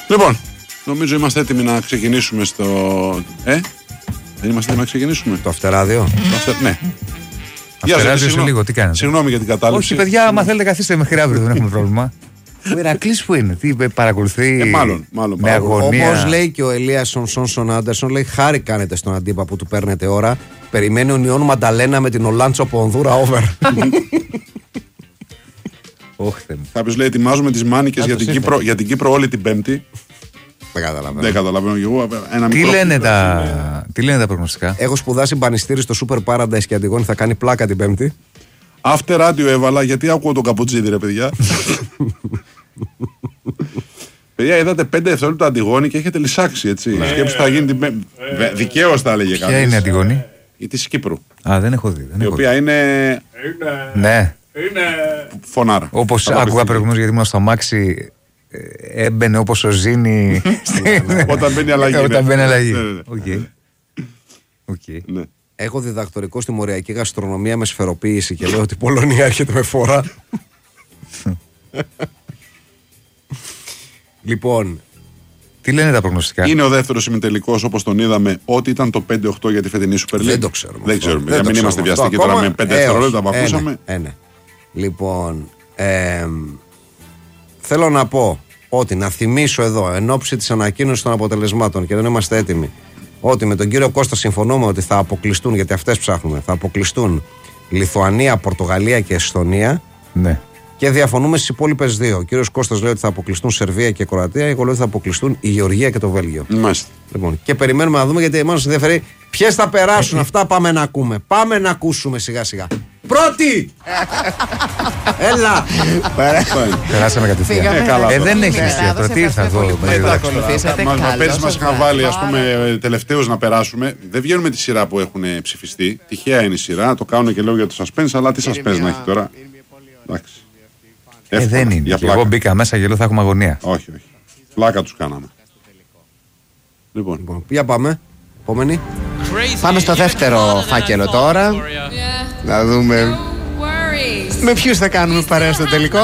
Λοιπόν, νομίζω είμαστε έτοιμοι να ξεκινήσουμε στο. Δεν είμαστε έτοιμοι να ξεκινήσουμε. Το Αυτεράδιο. Ναι. Αυτεράδιο σε λίγο, τι κάνετε? Συγγνώμη για την κατάληψη. Όχι, παιδιά, άμα θέλετε, καθίστε μέχρι αύριο, δεν έχουμε πρόβλημα. Ο Ηρακλής που είναι, τι παρακολουθεί. Μάλλον. Με αγωνία. Όπως λέει και ο Ελίας Σόνσον Άντερσον, λέει χάρη κάνετε στον αντίπα που του παίρνετε ώρα. Περιμένει ο Νιόν Μανταλένα με την Ολάντσο από Ονδούρα over. Κάποιος λέει ετοιμάζουμε τις μάνικες για την Κύπρο όλη την Πέμπτη. Δεν καταλαβαίνω και εγώ. Τι λένε τα προγνωστικά? Έχω σπουδάσει μπανιστήρι στο Super Paradise και Αντιγόνη θα κάνει πλάκα την Πέμπτη. After Radio έβαλα γιατί ακούω τον Καπουτζίδη, ρε παιδιά. Παιδιά, είδατε 5 δευτερόλεπτα Αντιγόνη και έχετε λυσάξει, έτσι. Σκέψου θα γίνει την Πέμπτη. Δικαίως τα έλεγε κάποιος. Ποια είναι η Αντιγόνη? Η της Κύπρου. Α, δεν έχω δει. Η οποία είναι. Ναι. Φωνάρα. Όπως άκουγα προηγουμένως γιατί ήμουν στο αμάξι, έμπαινε όπως ο Ζήνη. Όταν μπαίνει αλλαγή. Ναι. Έχω διδακτορικό στη μοριακή γαστρονομία με σφαιροποίηση και λέω ότι η Πολωνία έρχεται με φορά. Λοιπόν, τι λένε τα προγνωστικά? Είναι ο δεύτερος ημιτελικός όπως τον είδαμε, ότι ήταν το 5-8 για τη φετινή Super League. Δεν το ξέρουμε. Δεν ξέρουμε. Για μην είμαστε βιαστικοί τώρα με 5 δευτερόλεπτα που ακούσαμε. Λοιπόν, θέλω να πω ότι να θυμίσω εδώ εν ώψη της ανακοίνωσης των αποτελεσμάτων και δεν είμαστε έτοιμοι, ότι με τον κύριο Κώστα συμφωνούμε ότι θα αποκλειστούν, γιατί αυτές ψάχνουμε, θα αποκλειστούν Λιθουανία, Πορτογαλία και Εσθονία. Ναι. Και διαφωνούμε στις υπόλοιπες δύο. Ο κύριος Κώστας λέει ότι θα αποκλειστούν Σερβία και Κροατία. Εγώ λέω ότι θα αποκλειστούν η Γεωργία και το Βέλγιο. Μάλιστα. Λοιπόν, και περιμένουμε να δούμε, γιατί εμάς μας ενδιαφέρει ποιες θα περάσουν. Αυτά πάμε να ακούμε. Πάμε να ακούσουμε σιγά σιγά. Πρώτη! Έλα! Περάσαμε κατευθείαν. Δεν έχει θέατρο. Τι ήρθα εδώ. Πέρυσι μας είχαν βάλει, ας πούμε, τελευταίους να περάσουμε. Δεν βγαίνουμε τη σειρά που έχουν ψηφιστεί. Τυχαία είναι η σειρά. Το κάνουν και λέω για το suspense, αλλά τι suspense να έχει τώρα. Εντάξει. Δεν είναι. Εγώ μπήκα μέσα και λέω θα έχουμε αγωνία. Όχι. Πλάκα τους κάναμε. Λοιπόν, για πάμε. Επόμενη. Πάμε στο δεύτερο φάκελο τώρα. Να δούμε με ποιους θα κάνουμε παρέα στο τελικό.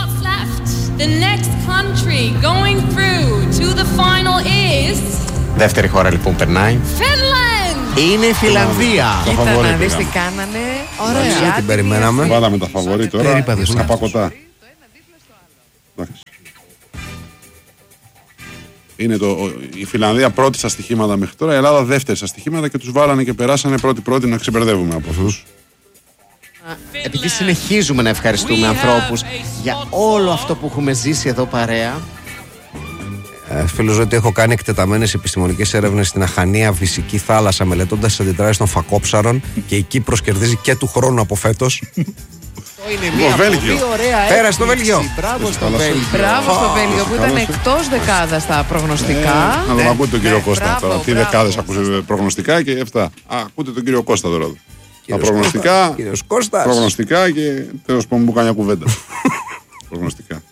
Δεύτερη χώρα λοιπόν περνάει. Είναι η Φιλανδία. Κοίτα να δεις τι κάνανε. Ωραία. Την περιμέναμε. Βάλαμε τα φαβορί τώρα. Να πακωτά. Είναι η Φιλανδία πρώτη στα στοιχήματα μέχρι τώρα, η Ελλάδα δεύτερη στα στοιχήματα και τους βάλανε και περάσανε πρώτη να ξεμπερδεύουμε από αυτούς. Επειδή συνεχίζουμε να ευχαριστούμε ανθρώπους για όλο αυτό που έχουμε ζήσει εδώ παρέα. Φίλος ότι έχω κάνει εκτεταμένες επιστημονικές έρευνες στην αχανία φυσική θάλασσα, μελετώντας τις αντιδράσεις των φακόψαρων, και η Κύπρος κερδίζει και του χρόνου από φέτος. Είναι μια πολύ ωραία πέρασε στο Βέλγιο. Μπράβο στο Βέλγιο. Μπράβο στο Βέλγιο που ήταν εκτός δεκάδας στα προγνωστικά. Να τον ακούτε τον κύριο Κώστα τώρα. Τι δεκάδες ακούσατε προγνωστικά και 7. Ακούτε τον κύριο Κώστα τώρα. Τα προγνωστικά και τέλος πάντων μου κάνει μια κουβέντα. Προγνωστικά.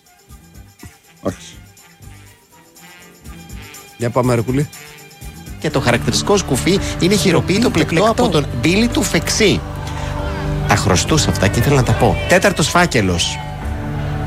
Για πάμε Ρεκουλή. Και το χαρακτηριστικό σκουφί είναι χειροποίητο πλεκτό από τον Μπίλι του Φεξί. Τα χρωστούσα αυτά και ήθελα να τα πω. Τέταρτος φάκελος.